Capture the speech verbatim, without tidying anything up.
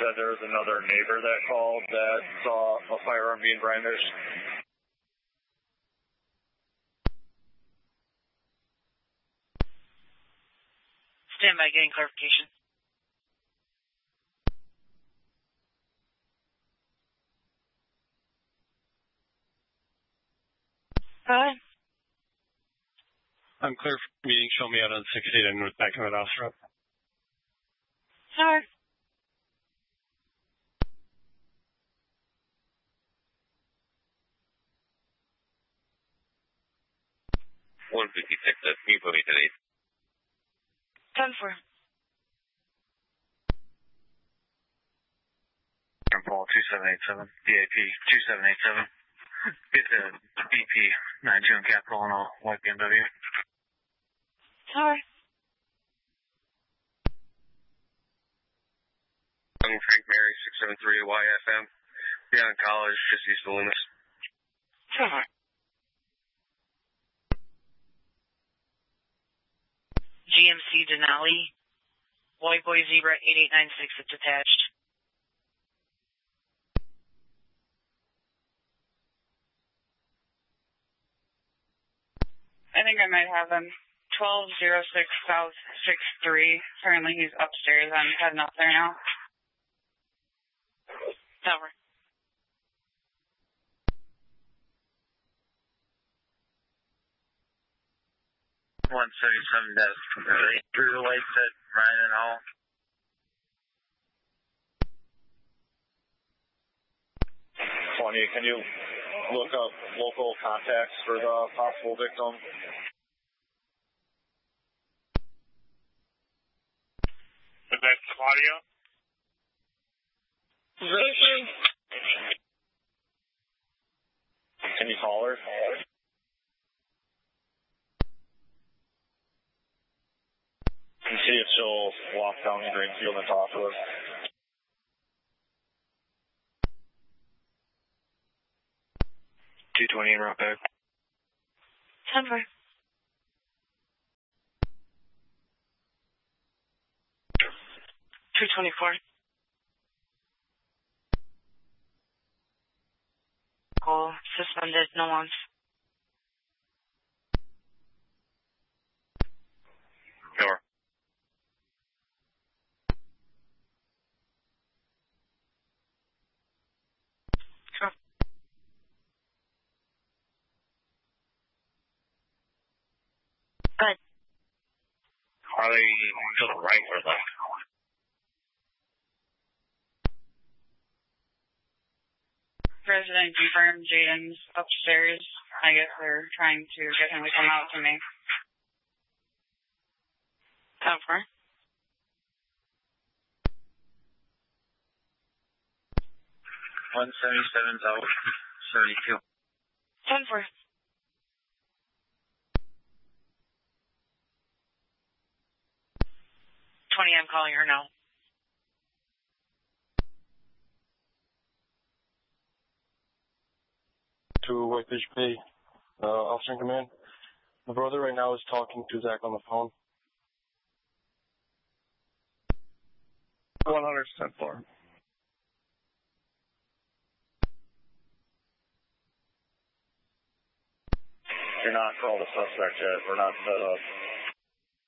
said there was another neighbor that called that saw a firearm being brandished. Stand by, getting clarification. Go ahead. I'm clear for meeting. Show me out on six eight and with back to that officer up. Sure. one fifty-six, that's me, put me today. ten four. Paul two seven eight seven, B A P two seven eight seven. Get the B P nine June Capital on a white B M W. Sorry. Frank Mary six seven three Y F M. Beyond College, just east of Loomis. Sure. G M C Denali, White Boy Zebra eight eight nine six, it's attached. I think I might have him. twelve oh six South six three. Apparently he's upstairs. I'm heading up there now. Tower. one seventy-seven, that's through the lights at Ryan and all. twenty, can you look up local contacts for the possible victim? Is that Claudia? Really? Can you call her? And see if she'll walk down Greenfield and talk to us. two twenty in route back. ten four. two twenty-four. Call suspended, no launch. Sure. Sure. Good. Are they to the right or left? President confirmed Jaden's upstairs. I guess they're trying to get him to come out to me. ten four. one seventy-seven's out, thirty-two. ten four. twenty, I'm calling her now. To Whitefish Bay, uh, officer in command. My brother right now is talking to Zach on the phone. one hundred percent for. You're not called a suspect yet. We're not set up.